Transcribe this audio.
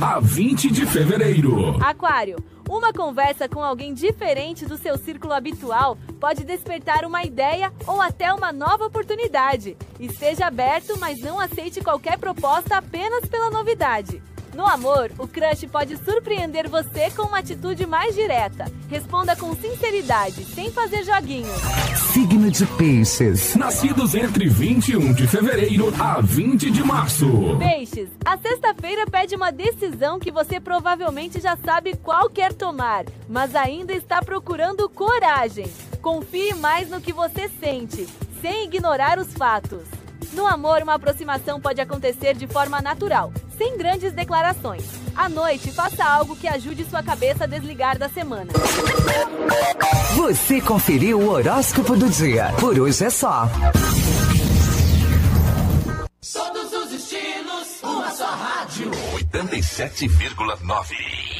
a 20 de fevereiro. Aquário, uma conversa com alguém diferente do seu círculo habitual pode despertar uma ideia ou até uma nova oportunidade. Esteja aberto, mas não aceite qualquer proposta apenas pela novidade. No amor, o crush pode surpreender você com uma atitude mais direta. Responda com sinceridade, sem fazer joguinhos. Signo de Peixes. Nascidos entre 21 de fevereiro a 20 de março. Peixes, a sexta-feira pede uma decisão que você provavelmente já sabe qual quer tomar, mas ainda está procurando coragem. Confie mais no que você sente, sem ignorar os fatos. No amor, uma aproximação pode acontecer de forma natural, sem grandes declarações. À noite, faça algo que ajude sua cabeça a desligar da semana. Você conferiu o horóscopo do dia. Por hoje é só. Todos os estilos, uma só rádio. 87,9.